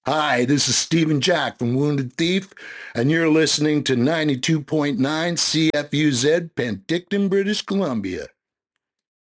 Hi, this is Stephen Jack from Wounded Thief, and you're listening to 92.9 CFUZ, Penticton, British Columbia.